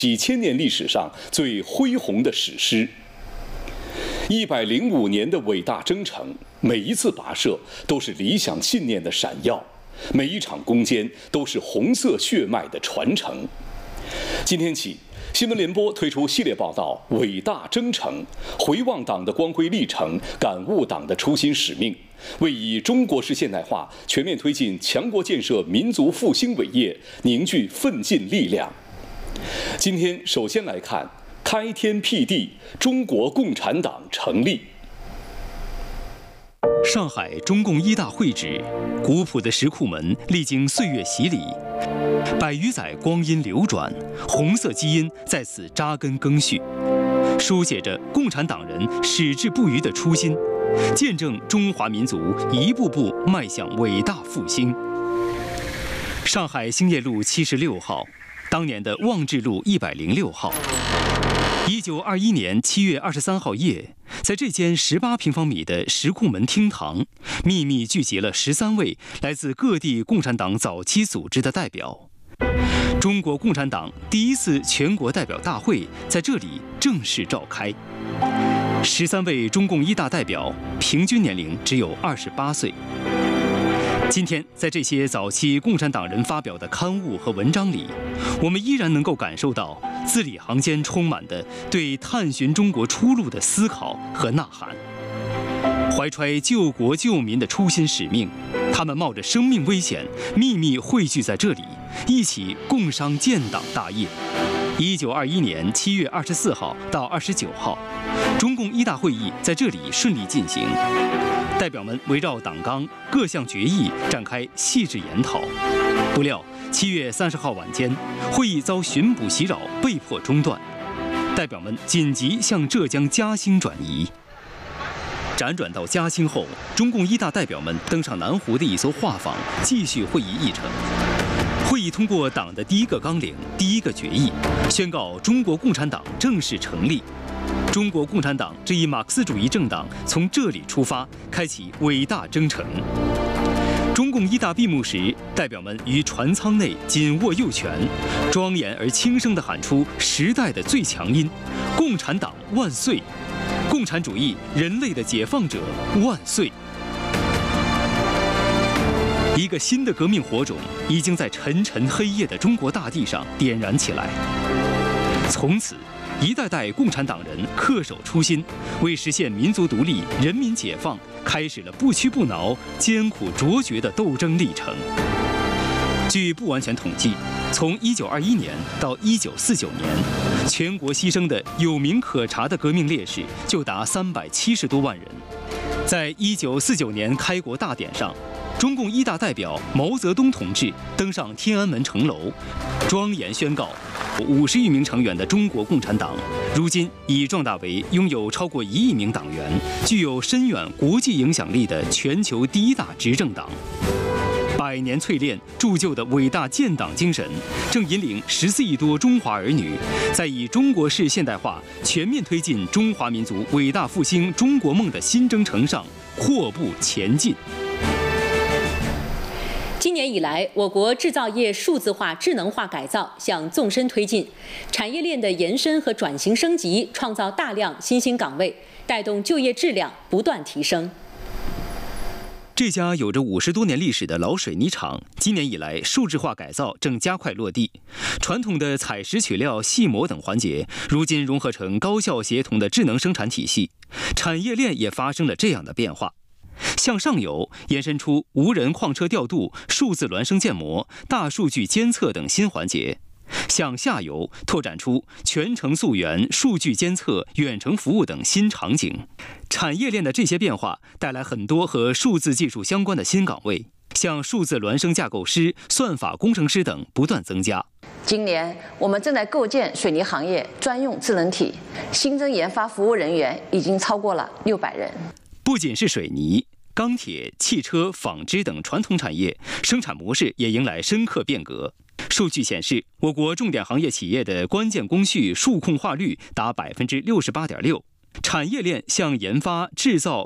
几千年历史上最恢宏的史诗。105年的伟大征程，每一次跋涉都是理想信念的闪耀，每一场攻坚都是红色血脉的传承。今天起，新闻联播推出系列报道《伟大征程》，回望党的光辉历程，感悟党的初心使命，为以中国式现代化全面推进强国建设、民族复兴伟业凝聚奋进力量。今天首先来看开天辟地，中国共产党成立。 上海中共一大会址，古朴的石库门历经岁月洗礼，百余载光阴流转，红色基因在此扎根更续，书写着共产党人矢志不渝的初心，见证中华民族一步步迈向伟大复兴。上海兴业路76号，当年的望志路106号。1921年7月23号夜，在这间18平方米的石库门厅堂，秘密聚集了13位来自各地共产党早期组织的代表。中国共产党第一次全国代表大会在这里正式召开。13位中共一大代表，平均年龄只有28岁。今天，在这些早期共产党人发表的刊物和文章里，我们依然能够感受到字里行间充满的对探寻中国出路的思考和呐喊。怀揣救国救民的初心使命，他们冒着生命危险，秘密汇聚在这里，一起共商建党大业。1921年7月24号到29号，中共一大会议在这里顺利进行。代表们围绕党纲各项决议展开细致研讨，不料7月30号晚间，会议遭巡捕袭扰，被迫中断。代表们紧急向浙江嘉兴转移。辗转到嘉兴后，中共一大代表们登上南湖的一艘画舫，继续会议议程。会议通过党的第一个纲领、第一个决议，宣告中国共产党正式成立。中国共产党这一马克思主义政党从这里出发，开启伟大征程。中共一大闭幕时，代表们于船舱内紧握右拳，庄严而轻声地喊出时代的最强音：共产党万岁！共产主义，人类的解放者万岁！一个新的革命火种已经在沉沉黑夜的中国大地上点燃起来。从此，一代代共产党人恪守初心，为实现民族独立、人民解放，开始了不屈不挠、艰苦卓绝的斗争历程。据不完全统计，从1921年到1949年，全国牺牲的有名可查的革命烈士就达370多万人。在1949年开国大典上，中共一大代表毛泽东同志登上天安门城楼，庄严宣告：50余名成员的中国共产党，如今已壮大为拥有超过1亿名党员、具有深远国际影响力的全球第一大执政党。100年淬炼铸就的伟大建党精神，正引领14亿多中华儿女，在以中国式现代化全面推进中华民族伟大复兴中国梦的新征程上阔步前进。 今年以来，我国制造业数字化、智能化改造向纵深推进，产业链的延伸和转型升级，创造大量新兴岗位，带动就业质量不断提升。 这家有着50多年历史的老水泥厂，今年以来数字化改造正加快落地，传统的采石取料、细磨等环节，如今融合成高效协同的智能生产体系，产业链也发生了这样的变化。向上游延伸出无人矿车调度、数字孪生建模、大数据监测等新环节；向下游拓展出全程溯源、数据监测、远程服务等新场景。产业链的这些变化带来很多和数字技术相关的新岗位，像数字孪生架构师、算法工程师等不断增加。 今年我们正在构建水泥行业专用智能体，新增研发服务人员已经超过了600人。 不仅是水泥、钢铁、汽车、纺织等传统产业生产模式也迎来深刻变革。数据显示，我国重点行业企业的关键工序数控化率达68.6%，产业链向研发、制造、